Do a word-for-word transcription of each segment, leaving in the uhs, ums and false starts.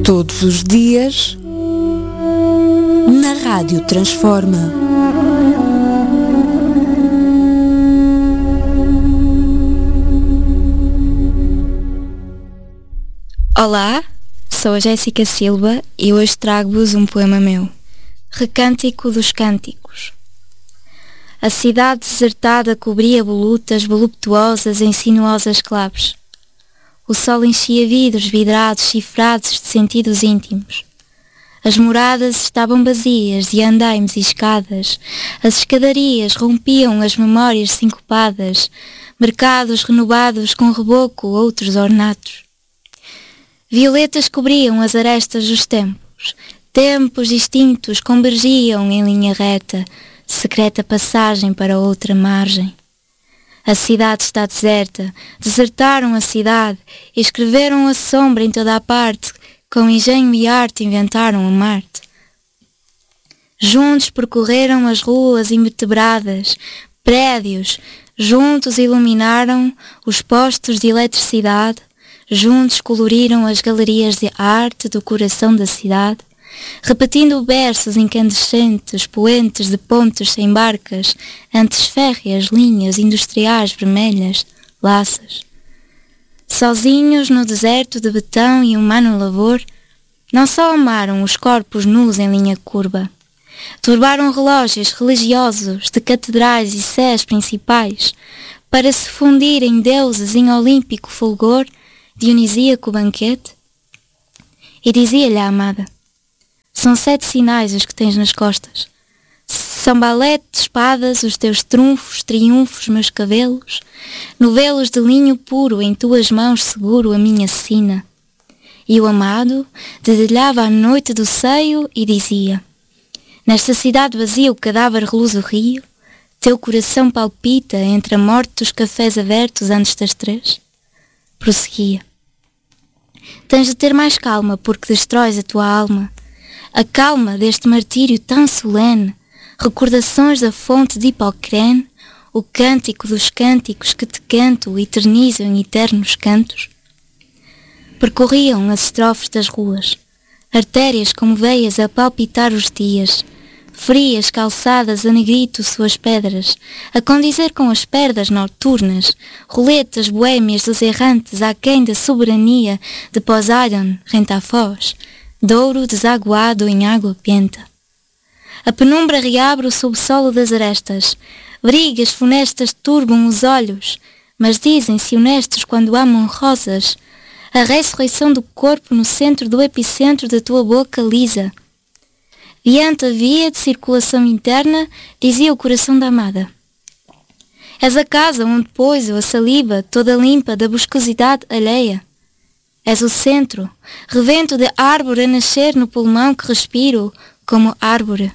Todos os dias, na Rádio Transforma. Olá, sou a Jéssica Silva e hoje trago-vos um poema meu, Recântico dos Cânticos. A cidade desertada cobria volutas voluptuosas em sinuosas claves. O sol enchia vidros vidrados cifrados de sentidos íntimos. As moradas estavam vazias de andaimes e escadas. As escadarias rompiam as memórias sincopadas. Mercados renovados com reboco, outros ornatos. Violetas cobriam as arestas dos tempos. Tempos distintos convergiam em linha reta, secreta passagem para outra margem. A cidade está deserta, desertaram a cidade, e escreveram a sombra em toda a parte, com engenho e arte inventaram a Marte. Juntos percorreram as ruas invertebradas, prédios, juntos iluminaram os postos de eletricidade, juntos coloriram as galerias de arte do coração da cidade, repetindo versos incandescentes, poentes de pontes sem barcas, antes férreas linhas industriais vermelhas, laças. Sozinhos no deserto de betão e humano lavor, não só amaram os corpos nus em linha curva, turbaram relógios religiosos de catedrais e sés principais, para se fundir em deuses em olímpico fulgor, dionisíaco banquete. E dizia-lhe a amada: são sete sinais os que tens nas costas. São balete de espadas os teus trunfos, triunfos, meus cabelos. Novelos de linho puro em tuas mãos seguro a minha sina. E o amado dedilhava a noite do seio e dizia: nesta cidade vazia o cadáver reluz o rio. Teu coração palpita entre a morte dos cafés abertos antes das três. Prosseguia: tens de ter mais calma porque destróis a tua alma. A calma deste martírio tão solene, recordações da fonte de Hipocrene, o cântico dos cânticos que te canto eternizam em eternos cantos. Percorriam as estrofes das ruas, artérias como veias a palpitar os dias, frias calçadas a negrito suas pedras, a condizer com as perdas noturnas, roletas boêmias dos errantes aquém da soberania de Poseidon rente à foz, douro desaguado em água penta. A penumbra reabre o subsolo das arestas, brigas funestas turbam os olhos, mas dizem-se honestos quando amam rosas, a ressurreição do corpo no centro do epicentro da tua boca lisa. Diante a via de circulação interna, dizia o coração da amada: és a casa onde poiso a saliva toda limpa da buscosidade alheia. És o centro, revento de árvore a nascer no pulmão que respiro como árvore.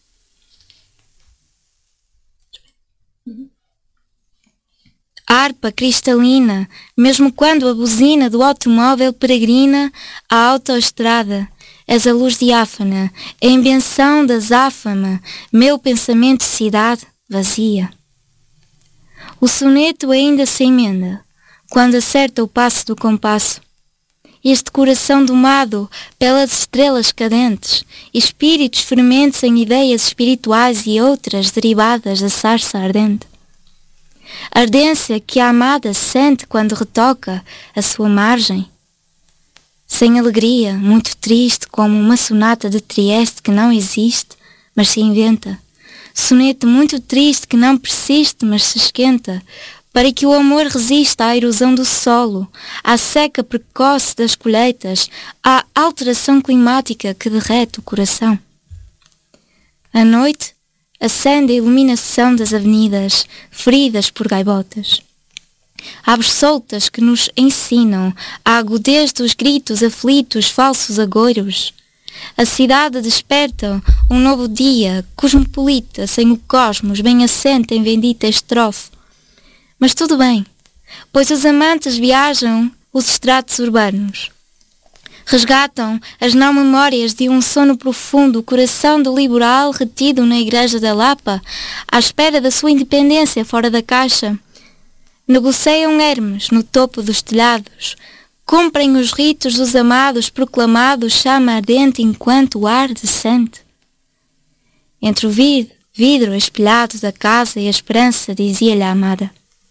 Harpa cristalina, mesmo quando a buzina do automóvel peregrina à autoestrada, és a luz diáfana, a invenção da záfama, meu pensamento de cidade vazia. O soneto ainda se emenda, quando acerta o passo do compasso. Este coração domado pelas estrelas cadentes, espíritos fermentes em ideias espirituais e outras derivadas da sarça ardente. Ardência que a amada sente quando retoca a sua margem. Sem alegria, muito triste como uma sonata de Trieste que não existe, mas se inventa. Soneto muito triste que não persiste, mas se esquenta, para que o amor resista à erosão do solo, à seca precoce das colheitas, à alteração climática que derrete o coração. À noite, acende a iluminação das avenidas, feridas por gaivotas. Aves soltas que nos ensinam a agudez dos gritos aflitos, falsos agoiros. A cidade desperta um novo dia, cosmopolita, sem o cosmos, bem assente em bendita estrofe. Mas tudo bem, pois os amantes viajam os estratos urbanos. Resgatam as não memórias de um sono profundo, o coração do liberal retido na igreja da Lapa, à espera da sua independência fora da caixa. Negociam Hermes no topo dos telhados, Comprem os ritos dos amados proclamados chama ardente enquanto o ar descende. Entre o vidro, vidro espelhado da casa e a esperança, dizia-lhe a amada: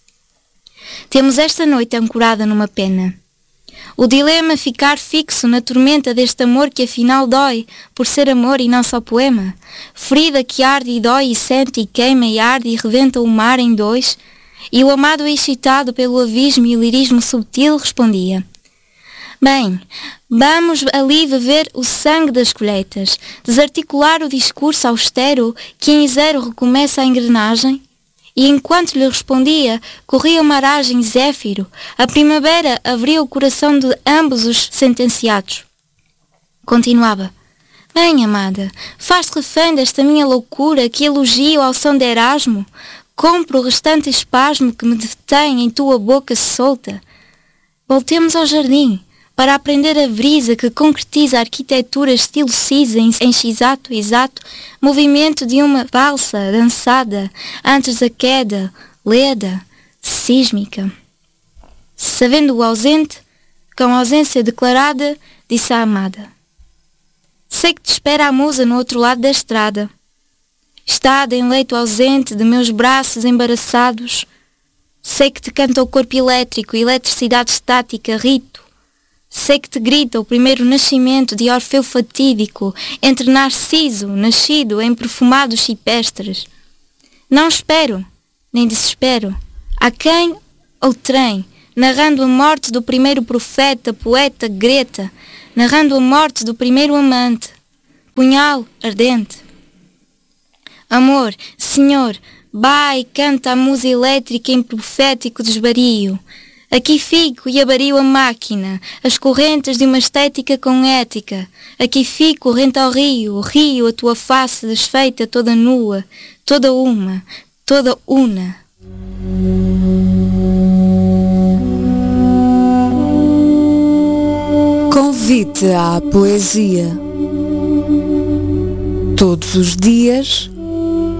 temos esta noite ancorada numa pena. O dilema ficar fixo na tormenta deste amor que afinal dói, por ser amor e não só poema. Ferida que arde e dói e sente e queima e arde e rebenta o mar em dois. E o amado excitado pelo abismo e o lirismo subtil respondia: bem, vamos ali beber o sangue das colheitas, desarticular o discurso austero que em zero recomeça a engrenagem? E enquanto lhe respondia, corria uma aragem zéfiro, a primavera abria o coração de ambos os sentenciados. Continuava: bem, amada, faz-te refém desta minha loucura que elogio ao som de Erasmo? Compro o restante espasmo que me detém em tua boca solta. Voltemos ao jardim, para aprender a brisa que concretiza a arquitetura estilo cisa em, em exato, exato movimento de uma valsa dançada antes da queda, leda, sísmica. Sabendo o ausente, com ausência declarada, disse a amada: sei que te espera a musa no outro lado da estrada. Estada em leito ausente de meus braços embaraçados, sei que te canta o corpo elétrico, eletricidade estática, rito. Sei que te grita o primeiro nascimento de Orfeu fatídico, entre Narciso, nascido em perfumados cipestres. Não espero, nem desespero. A quem ou trem, narrando a morte do primeiro profeta, poeta, Greta, narrando a morte do primeiro amante, punhal ardente. Amor, Senhor, vai e canta a musa elétrica em profético desvario. Aqui fico e abario a máquina, as correntes de uma estética com ética. Aqui fico, rente ao rio, o rio, a tua face desfeita toda nua, toda uma, toda una. Convite à poesia. Todos os dias,